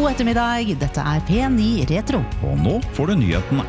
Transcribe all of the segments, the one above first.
God ettermiddag, dette P9 Retro. Og nå får du nyhetene.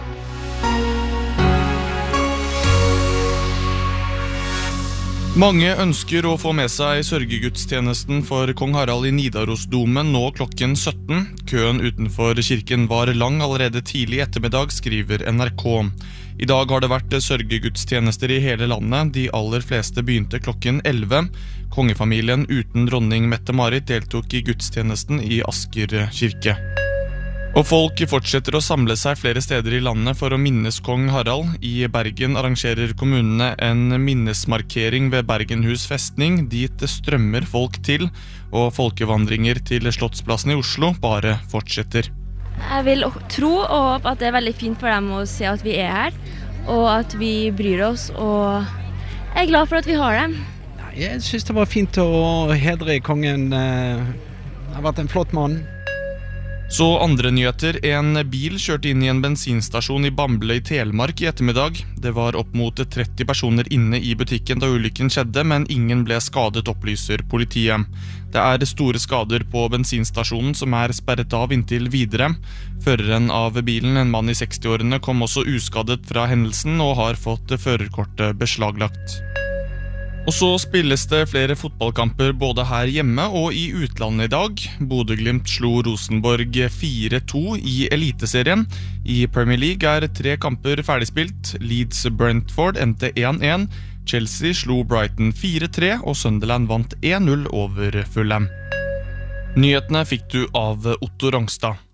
Mange ønsker å få med seg sørgegudstjenesten for kong Harald i Nidarosdomen nå klokken 17. Køen utenfor kirken var lang allerede tidlig ettermiddag, skriver NRK. I dag har det vært sørgegudstjenester i hele landet. De aller fleste begynte klokken 11. Kongefamilien uten dronning Mette-Marit deltok i gudstjenesten i Asker kirke. Og folk fortsetter å samle seg flere steder i landet for å minnes kong Harald. I Bergen arrangerer kommunene en minnesmarkering ved Bergenhus festning. Dit strømmer folk til, og folkevandringer til Slottsplassen i Oslo bare fortsetter. Jeg vil tro og håpe at det veldig fint for dem å se at vi her, og at vi bryr oss, og jeg glad for at vi har dem. Jeg synes det var fint å hedre kongen. Det har vært en flott mann. Så andre nyheter. En bil kjørte inn i en bensinstasjon i Bamble i Telemark i ettermiddag. Det var opp mot 30 personer inne i butikken da ulykken skjedde, men ingen ble skadet, opplyser politiet. Det er store skader på bensinstasjonen som er sperret av inntil videre. Føreren av bilen, en mann i 60-årene, kom også uskadet fra hendelsen og har fått førerkortet beslaglagt. Og så spilles det flere fotballkamper både her hjemme og i utlandet i dag. Bodø/Glimt slo Rosenborg 4-2 i Eliteserien. I Premier League er 3 kamper ferdigspilt. Leeds/Brentford endte 1-1. Chelsea slo Brighton 4-3, og Sunderland vant 1-0 over Fulham. Nyhetene fikk du av Otto Rangstad.